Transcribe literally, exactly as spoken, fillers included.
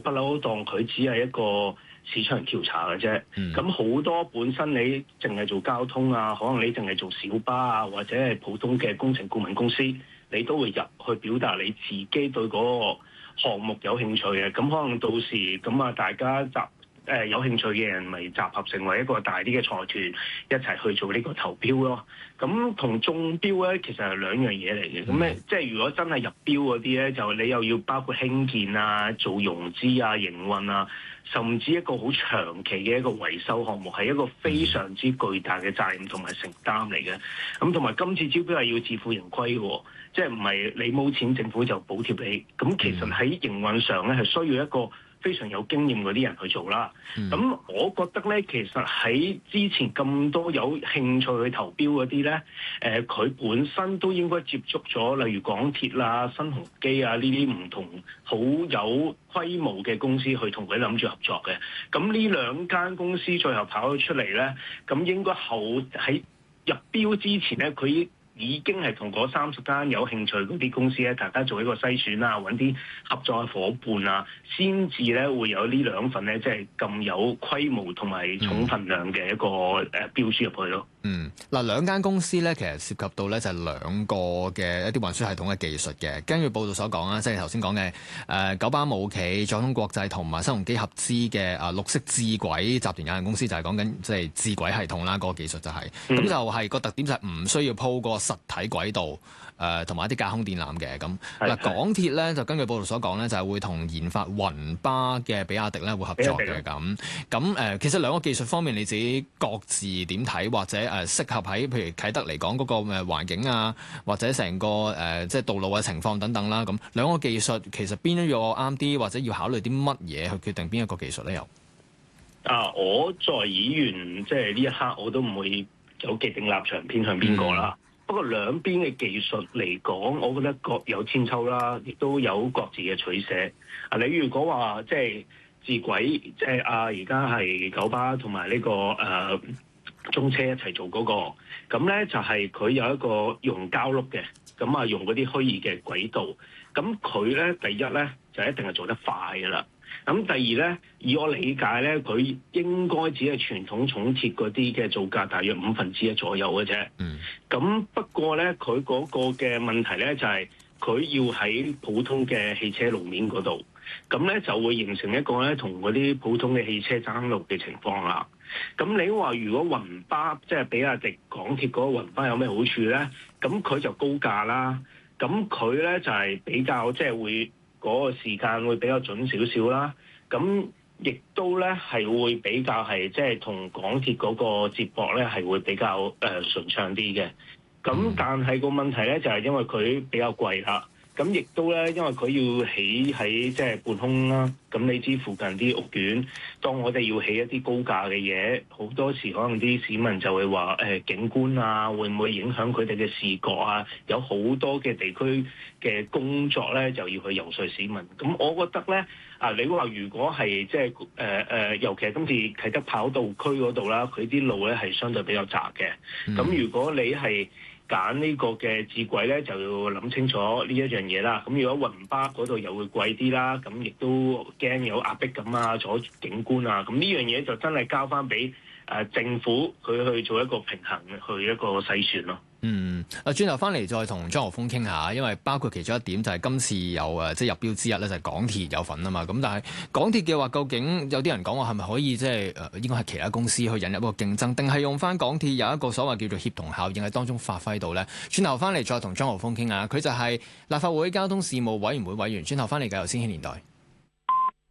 不嬲當佢只係一個市場調查嘅啫。咁好、嗯、多本身你淨係做交通啊，可能你淨係做小巴啊，或者係普通嘅工程顧問公司，你都會入去表達你自己對嗰個項目有興趣嘅。咁可能到時咁啊，大家集。誒、呃、有興趣嘅人咪集合成為一個大啲嘅財團，一齊去做呢個投標咯。咁同中標咧，其實係兩樣嘢嚟嘅。咁咧、嗯，即係如果真係入標嗰啲咧，就你又要包括興建啊、做融資啊、營運啊，甚至一個好長期嘅一個維修項目，係一個非常之巨大嘅責任同埋承擔嚟嘅。咁同埋今次招標係要自負盈虧嘅，即係唔係你冇錢，政府就補貼你。咁其實喺營運上咧，係需要一個非常有經驗嗰啲人去做啦。咁、嗯、我覺得咧，其實喺之前咁多有興趣去投標嗰啲咧，誒、呃、佢本身都應該接觸咗，例如港鐵啦、新鴻基啊呢啲唔同好有規模嘅公司去同佢諗住合作嘅。咁呢兩間公司最後跑咗出嚟咧，咁應該後喺入標之前咧，佢已經係同嗰三十間有興趣嗰啲公司咧，大家做一個篩選啊，揾啲合作嘅夥伴啊，先至咧會有呢兩份咧，即係咁有規模同埋重份量嘅一個誒標書入去咯。 嗯，嗱兩間公司咧，其實涉及到咧就係兩個嘅一啲運輸系統嘅技術嘅。根據報道所講啦，即係頭先講嘅誒九巴武企、載通國際同埋新鴻基合資嘅啊綠色智軌集團有限公司，就係講緊即係智軌系統啦，嗰、那個技術就係、是、咁、嗯、就係個特點就係唔需要鋪個實體軌道，誒同埋一啲架空電纜嘅咁。嗱港鐵咧就根據報道所講咧，就係會同研發雲巴嘅比亞迪咧會合作嘅咁。咁誒其實兩個技術方面你自己各自點睇，或者誒適合喺譬如啟德嚟講嗰個誒環境啊，或者成個誒即係道路嘅情況等等啦。咁兩個技術其實邊一個啱啲，或者要考慮啲乜嘢去決定邊一個技術咧？又啊，我作為議員，即係呢一刻我都唔會有既定立場偏向邊個啦。嗯不過兩邊嘅技術嚟講，我覺得各有千秋啦，亦都有各自嘅取捨。啊，你如果話即係智軌，即係啊，而家係九巴同埋呢個誒、呃、中車一齊做嗰、那個，咁咧就係、是、佢有一個用膠轆嘅，咁啊用嗰啲虛擬嘅軌道，咁佢咧第一咧就一定係做得快㗎啦。咁第二咧，以我理解咧，佢應該只係傳統重鐵嗰啲嘅造價大約五分之一左右嘅啫。嗯。咁不過咧，佢嗰個嘅問題咧就係、是、佢要喺普通嘅汽車路面嗰度，咁咧就會形成一個咧同嗰啲普通嘅汽車爭路嘅情況啦。咁你話如果雲巴即係比亞迪港鐵嗰個雲巴有咩好處咧？咁佢就高價啦。咁佢咧就係、是、比較即係會。嗰個時間會比較準少少啦，咁亦都咧係會比較係即係同港鐵嗰個接駁咧係會比較誒、呃、順暢啲嘅，咁但係個問題咧就係、是、因為佢比較貴啦。咁亦都咧，因為佢要起喺即係半空啦。咁你知附近啲屋苑，當我哋要起一啲高價嘅嘢，好多時可能啲市民就會話誒、呃、景觀啊，會唔會影響佢哋嘅視覺啊？有好多嘅地區嘅工作咧，就要去游說市民。咁我覺得咧，啊你話如果係即係誒誒，尤其係今次啟德跑道區嗰度啦，佢啲路咧係相對比較窄嘅。咁、嗯、如果你係揀呢個嘅智軌咧，就要諗清楚呢一樣嘢啦。咁如果雲巴嗰度又會貴啲啦，咁亦都驚有壓迫感啊，阻景觀啊。咁呢樣嘢就真係交翻俾誒政府佢去做一個平衡，去一個篩選咯。 嗯，啊轉頭翻嚟再同張學鋒傾下，因為包括其中一點就係今次有誒即係入標之一咧，就係港鐵有份啊嘛。咁但係港鐵嘅話，究竟有啲人講話係咪可以即係誒應該係其他公司去引入一個競爭，定係用翻港鐵有一個所謂叫做協同效應喺當中發揮到咧？轉頭翻嚟再同張學鋒傾下，佢就係立法會交通事務委員會委員。轉頭翻嚟嘅由千禧年代。